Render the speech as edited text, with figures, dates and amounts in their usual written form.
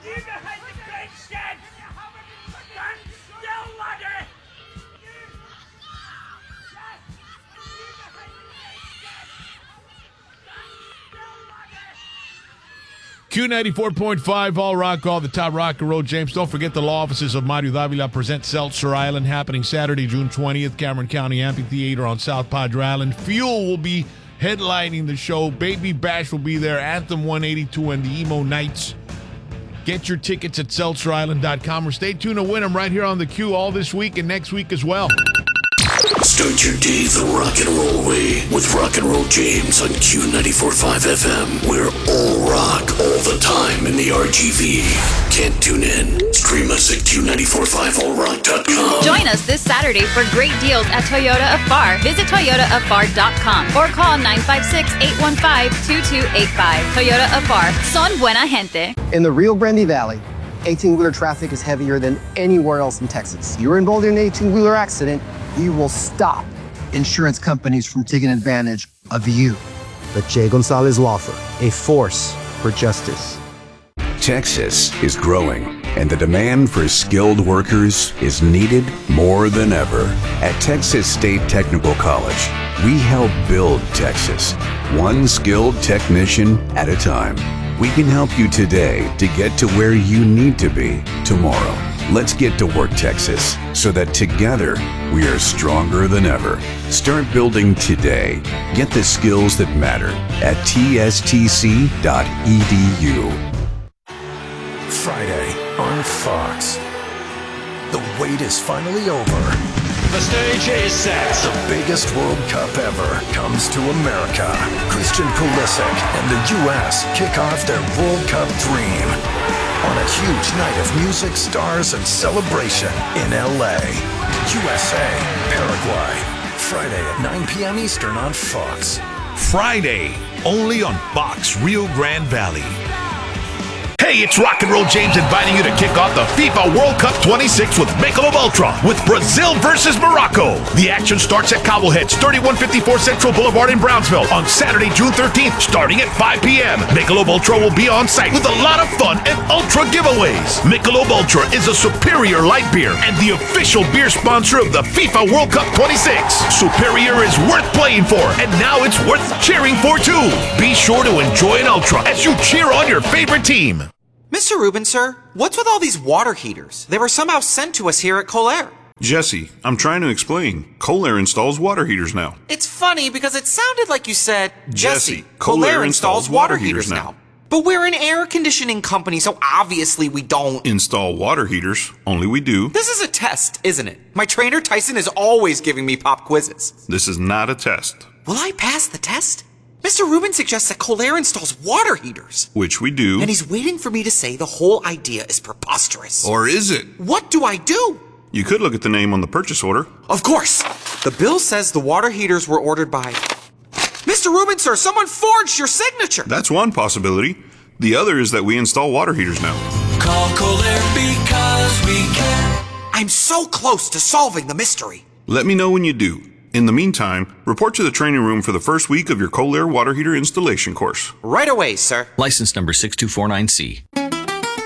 Q94.5, All Rock, all the top rock and roll. James, don't forget the law offices of Mario Davila present Seltzer Island, happening Saturday, June 20th, Cameron County Amphitheater on South Padre Island. Fuel will be headlining the show. Baby Bash will be there. Anthem 182 and the Emo Nights. Get your tickets at seltzerisland.com or stay tuned to win them right here on the Q all this week and next week as well. Start your day the rock and roll way with Rock and Roll James on Q94.5 FM. We're all rock all the time in the RGV. Can't tune in? Stream us at Q945allrock.com. Join us this Saturday for great deals at Toyota of Far. Visit toyotaofar.com or call 956-815-2285. Toyota of Far. Son buena gente. In the Rio Grande Valley, 18-wheeler traffic is heavier than anywhere else in Texas. You're involved in an 18-wheeler accident, we will stop insurance companies from taking advantage of you. The Jay Gonzalez Law Firm, a force for justice. Texas is growing, and the demand for skilled workers is needed more than ever. At Texas State Technical College, we help build Texas, one skilled technician at a time. We can help you today to get to where you need to be tomorrow. Let's get to work, Texas, so that together we are stronger than ever. Start building today. Get the skills that matter at tstc.edu. Friday on Fox. The wait is finally over. The stage is set. The biggest World Cup ever comes to America. Christian Pulisic and the U.S. kick off their World Cup dream on a huge night of music, stars, and celebration in L.A. USA, Paraguay. Friday at 9 p.m. Eastern on Fox. Friday, only on Fox Rio Grande Valley. Hey, it's Rock and Roll James inviting you to kick off the FIFA World Cup 26 with Michelob Ultra with Brazil versus Morocco. The action starts at Cobbleheads, 3154 Central Boulevard in Brownsville on Saturday, June 13th, starting at 5 p.m. Michelob Ultra will be on site with a lot of fun and Ultra giveaways. Michelob Ultra is a superior light beer and the official beer sponsor of the FIFA World Cup 26. Superior is worth playing for, and now it's worth cheering for too. Be sure to enjoy an Ultra as you cheer on your favorite team. Mr. Rubin, sir, what's with all these water heaters? They were somehow sent to us here at Colair. Jesse, I'm trying to explain. Colair installs water heaters now. It's funny because it sounded like you said, Jesse, Colair installs water heaters now. But we're an air conditioning company, so obviously we don't install water heaters. Only we do. This is a test, isn't it? My trainer Tyson is always giving me pop quizzes. This is not a test. Will I pass the test? Mr. Rubin suggests that Colair installs water heaters. Which we do. And he's waiting for me to say the whole idea is preposterous. Or is it? What do I do? You could look at the name on the purchase order. Of course. The bill says the water heaters were ordered by... Mr. Rubin, sir, someone forged your signature. That's one possibility. The other is that we install water heaters now. Call Colair because we care. I'm so close to solving the mystery. Let me know when you do. In the meantime, report to the training room for the first week of your Colair water heater installation course. Right away, sir. License number 6249C.